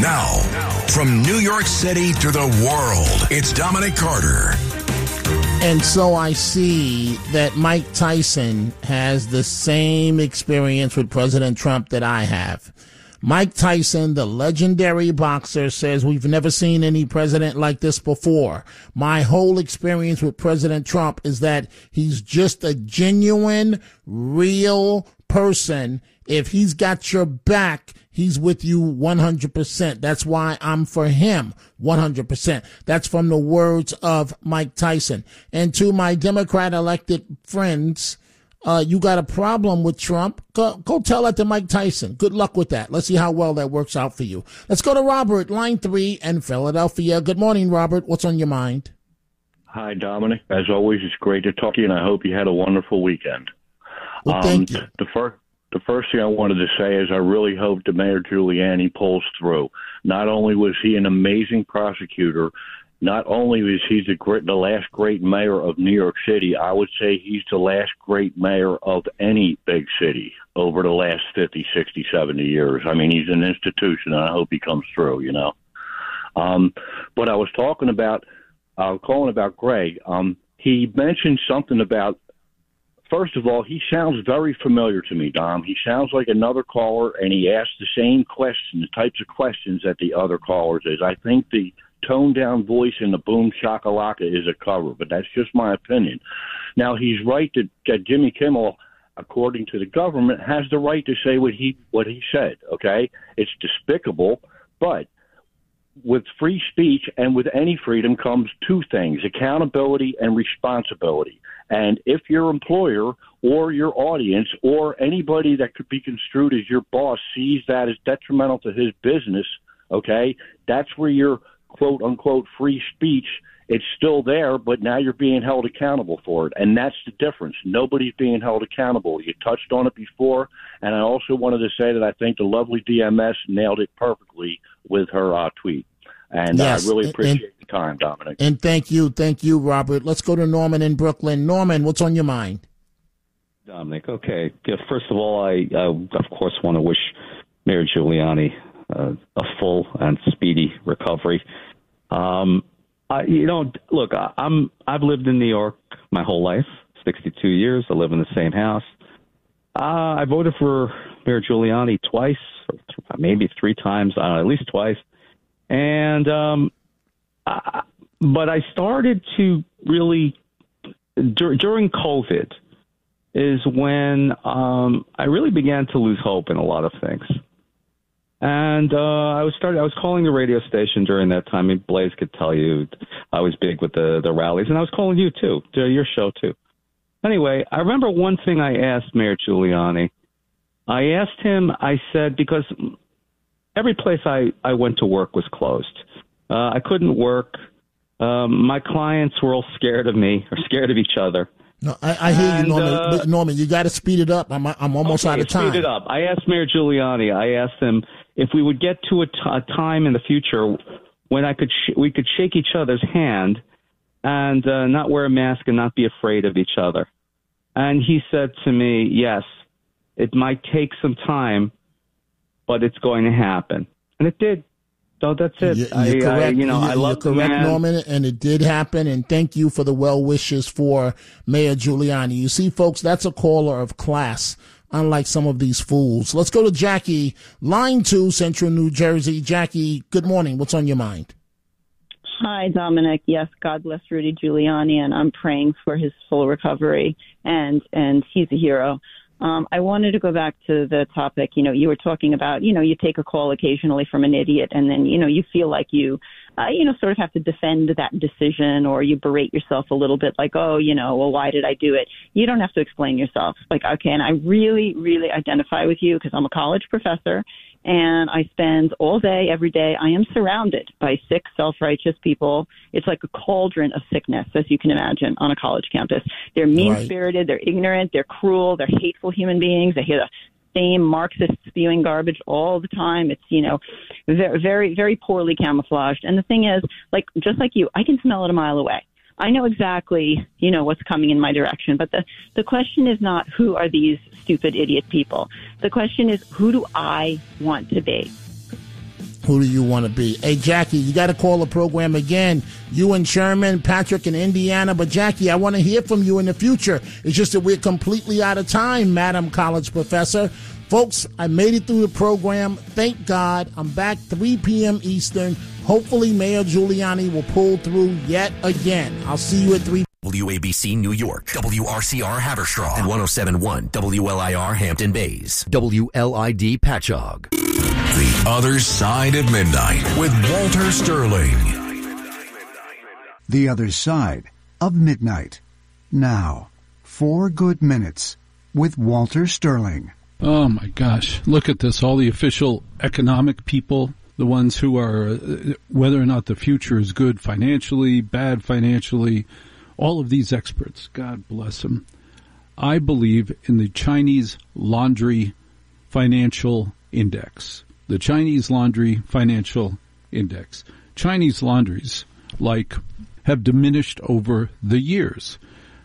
Now, from New York City to the world, it's Dominic Carter. And so I see that Mike Tyson has the same experience with President Trump that I have. Mike Tyson, the legendary boxer, says we've never seen any president like this before. My whole experience with President Trump is that he's just a genuine, real person. If he's got your back, he's with you 100%. That's why I'm for him 100%. That's from the words of Mike Tyson. And to my Democrat elected friends, you got a problem with Trump, go tell that to Mike Tyson. Good luck with that. Let's see how well that works out for you. Let's go to Robert, line 3 in Philadelphia. Good morning, Robert. What's on your mind? Hi, Dominic. As always, it's great to talk to you, and I hope you had a wonderful weekend. Well, thank you. The first thing I wanted to say is I really hope that Mayor Giuliani pulls through. Not only was he an amazing prosecutor, not only was he the last great mayor of New York City, I would say he's the last great mayor of any big city over the last 50, 60, 70 years. I mean, he's an institution, and I hope he comes through, you know. But I was calling about Greg. He mentioned something about, first of all, he sounds very familiar to me, Dom. He sounds like another caller, and he asks the same question, the types of questions that the other callers is. I think the toned-down voice in the boom shakalaka is a cover, but that's just my opinion. Now, he's right that Jimmy Kimmel, according to the government, has the right to say what he said, okay? It's despicable, but with free speech and with any freedom comes two things, accountability and responsibility. And if your employer or your audience or anybody that could be construed as your boss sees that as detrimental to his business, okay, that's where your quote-unquote free speech, it's still there, but now you're being held accountable for it. And that's the difference. Nobody's being held accountable. You touched on it before, and I also wanted to say that I think the lovely DMS nailed it perfectly with her tweet. And yes, I really appreciate the time, Dominic. And thank you, Robert. Let's go to Norman in Brooklyn. Norman, what's on your mind? Dominic, okay. Yeah, first of all, I of course want to wish Mayor Giuliani a full and speedy recovery. I've lived in New York my whole life, 62 years. I live in the same house. I voted for Mayor Giuliani twice, or maybe 3 times, at least twice. And but I started to really during COVID is when I really began to lose hope in a lot of things. And I was calling the radio station during that time. I mean, Blaze could tell you I was big with the rallies, and I was calling you too, your show too. Anyway, I remember one thing I asked Mayor Giuliani. I asked him, I said, because every place I went to work was closed. I couldn't work. My clients were all scared of me or scared of each other. No, I hear you, Norman. Norman, you got to speed it up. I'm almost out of time. Speed it up. I asked Mayor Giuliani. I asked him if we would get to a time in the future when we could shake each other's hand and not wear a mask and not be afraid of each other. And he said to me, yes, it might take some time, but it's going to happen. And it did. So that's it. You're correct. I love you're correct, Norman, and it did happen. And thank you for the well wishes for Mayor Giuliani. You see, folks, that's a caller of class, unlike some of these fools. Let's go to Jackie, line 2, Central New Jersey. Jackie, good morning. What's on your mind? Hi, Dominic. Yes, God bless Rudy Giuliani, and I'm praying for his full recovery, and he's a hero. I wanted to go back to the topic. You were talking about, you take a call occasionally from an idiot, and then, you feel like you, sort of have to defend that decision, or you berate yourself a little bit like, well, why did I do it? You don't have to explain yourself. Like, okay, and I really, really identify with you because I'm a college professor, and I spend all day, every day, I am surrounded by sick, self-righteous people. It's like a cauldron of sickness, as you can imagine, on a college campus. They're mean-spirited, They're ignorant, they're cruel, they're hateful human beings. They hear the same Marxist spewing garbage all the time. It's, very, very, very poorly camouflaged. And the thing is, just like you, I can smell it a mile away. I know exactly, what's coming in my direction. But the question is not who are these stupid idiot people. The question is, who do I want to be? Who do you want to be? Hey, Jackie, you got to call the program again. You and Sherman, Patrick in Indiana. But, Jackie, I want to hear from you in the future. It's just that we're completely out of time, Madam College Professor. Folks, I made it through the program. Thank God. I'm back 3 p.m. Eastern. Hopefully, Mayor Giuliani will pull through yet again. I'll see you at 3 WABC New York, WRCR Haverstraw, and 107.1 WLIR Hampton Bays, WLID Patchogue. The Other Side of Midnight with Walter Sterling. The Other Side of Midnight. Now, 4 good minutes with Walter Sterling. Oh, my gosh. Look at this. All the official economic people, the ones who are, whether or not the future is good financially, bad financially, all of these experts, God bless them. I believe in the Chinese Laundry Financial Index. The Chinese Laundry Financial Index. Chinese laundries, have diminished over the years.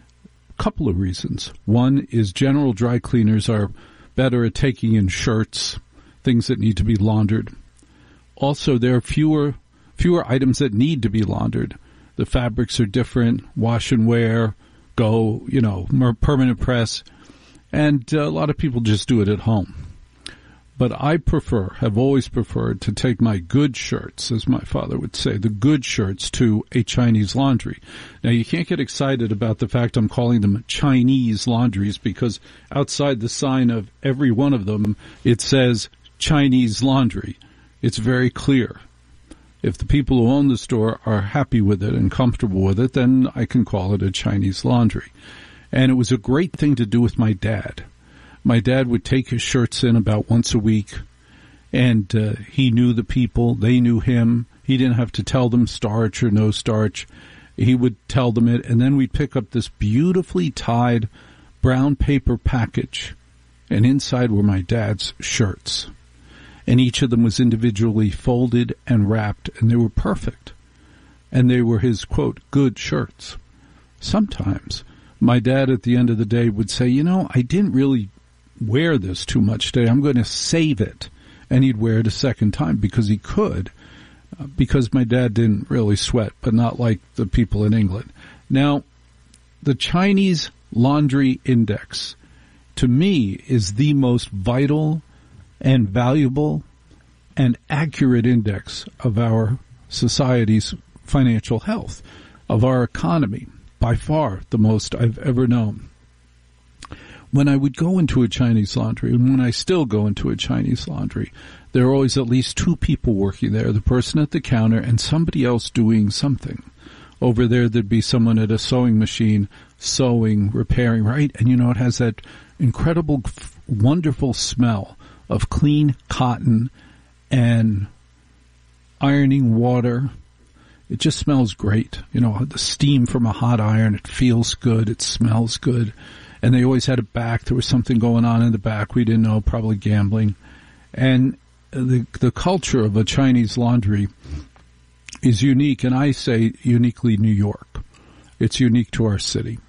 A couple of reasons. One is general dry cleaners are better at taking in shirts, things that need to be laundered. Also, there are fewer items that need to be laundered. The fabrics are different, wash and wear, go, permanent press, and a lot of people just do it at home. But I have always preferred to take my good shirts, as my father would say, the good shirts to a Chinese laundry. Now, you can't get excited about the fact I'm calling them Chinese laundries because outside the sign of every one of them, it says Chinese laundry. It's very clear. If the people who own the store are happy with it and comfortable with it, then I can call it a Chinese laundry. And it was a great thing to do with my dad. My dad would take his shirts in about once a week, and he knew the people. They knew him. He didn't have to tell them starch or no starch. He would tell them it, and then we'd pick up this beautifully tied brown paper package, and inside were my dad's shirts. And each of them was individually folded and wrapped, and they were perfect. And they were his, quote, good shirts. Sometimes my dad at the end of the day would say, I didn't really wear this too much today. I'm going to save it. And he'd wear it a second time because he could, because my dad didn't really sweat, but not like the people in England. Now, the Chinese Laundry Index, to me, is the most vital and valuable and accurate index of our society's financial health, of our economy, by far the most I've ever known. When I would go into a Chinese laundry, and when I still go into a Chinese laundry, there are always at least 2 people working there, the person at the counter and somebody else doing something. Over there, there'd be someone at a sewing machine, sewing, repairing, right? And it has that incredible, wonderful smell of clean cotton and ironing water. It just smells great. The steam from a hot iron, it feels good, it smells good. And they always had a back. There was something going on in the back we didn't know, probably gambling. And the culture of a Chinese laundry is unique, and I say uniquely New York. It's unique to our city.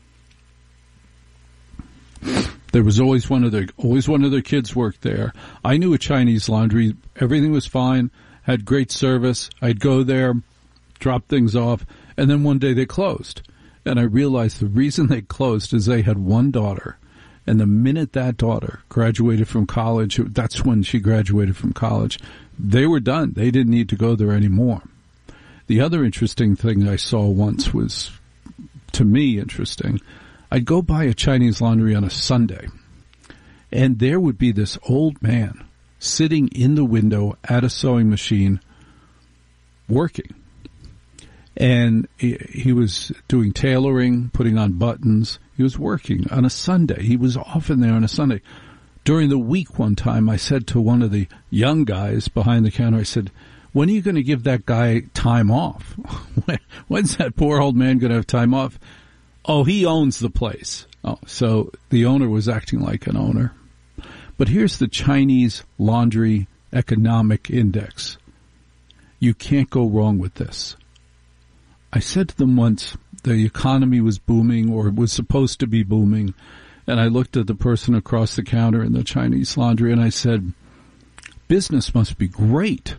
There was always one of their kids worked there. I knew a Chinese laundry. Everything was fine, had great service. I'd go there, drop things off, and then one day they closed. And I realized the reason they closed is they had one daughter. And the minute that daughter graduated from college, that's when she graduated from college, they were done. They didn't need to go there anymore. The other interesting thing I saw once was, to me, interesting. I'd go by a Chinese laundry on a Sunday, and there would be this old man sitting in the window at a sewing machine working. And he was doing tailoring, putting on buttons. He was working on a Sunday. He was often there on a Sunday. During the week one time, I said to one of the young guys behind the counter, I said, when are you going to give that guy time off? When's that poor old man going to have time off? Oh, he owns the place. Oh, so the owner was acting like an owner. But here's the Chinese Laundry Economic Index. You can't go wrong with this. I said to them once, the economy was booming, or was supposed to be booming, and I looked at the person across the counter in the Chinese laundry and I said, business must be great.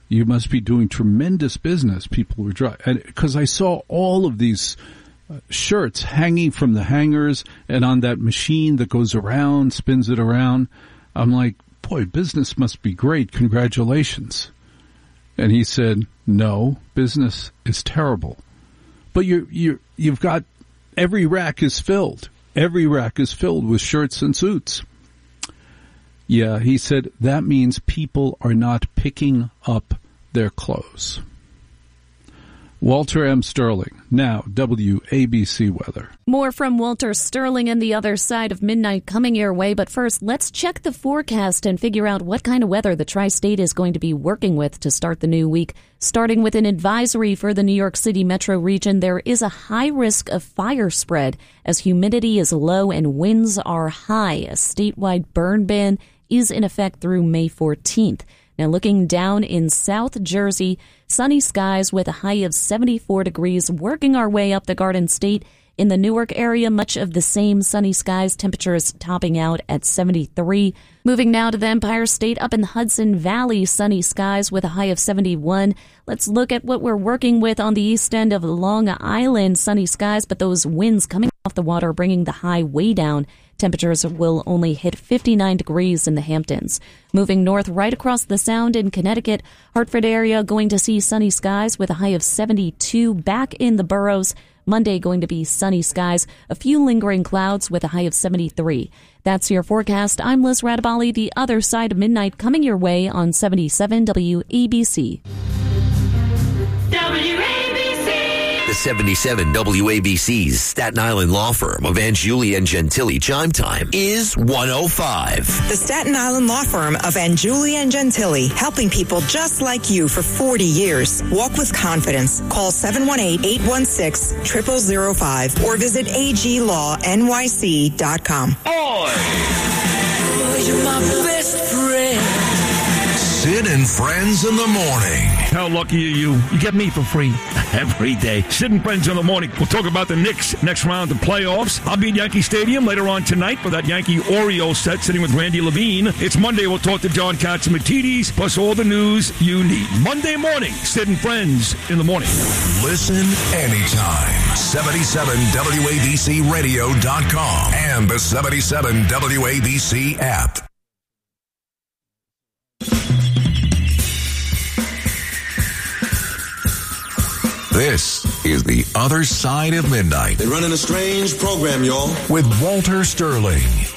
You must be doing tremendous business. People were driving, because I saw all of these shirts hanging from the hangers and on that machine that goes around, spins it around. I'm like, boy, business must be great. Congratulations. And he said, no, business is terrible. But you've got, every rack is filled. Every rack is filled with shirts and suits. Yeah, he said, that means people are not picking up their clothes. Walter M. Sterling, now WABC weather. More from Walter Sterling and the other side of midnight coming your way. But first, let's check the forecast and figure out what kind of weather the tri-state is going to be working with to start the new week. Starting with an advisory for the New York City metro region, there is a high risk of fire spread as humidity is low and winds are high. A statewide burn ban is in effect through May 14th. Now, looking down in South Jersey, sunny skies with a high of 74 degrees, working our way up the Garden State. In the Newark area, much of the same sunny skies, temperatures topping out at 73. Moving now to the Empire State, up in the Hudson Valley, sunny skies with a high of 71. Let's look at what we're working with on the east end of Long Island, sunny skies, but those winds coming off the water bringing the high way down. Temperatures will only hit 59 degrees in the Hamptons. Moving north right across the Sound in Connecticut, Hartford area going to see sunny skies with a high of 72. Back in the boroughs, Monday going to be sunny skies, a few lingering clouds with a high of 73. That's your forecast. I'm Liz Radabali, the other side of midnight coming your way on 77 WABC. The 77 WABC's Staten Island law firm of Angiuli and Gentili chime time is 105. The Staten Island law firm of Angiuli and Gentili, helping people just like you for 40 years. Walk with confidence. Call 718-816-0005 or visit aglawnyc.com. Oh, you're my best friend. Sid and Friends in the morning. How lucky are you? You get me for free every day. Sid and Friends in the morning. We'll talk about the Knicks next round of playoffs. I'll be at Yankee Stadium later on tonight for that Yankee Orioles set, sitting with Randy Levine. It's Monday. We'll talk to John Catsimatidis, plus all the news you need. Monday morning, Sid and Friends in the morning. Listen anytime. 77WABCRadio.com and the 77 WABC app. This is The Other Side of Midnight. They're running a strange program, y'all. With Walter Sterling.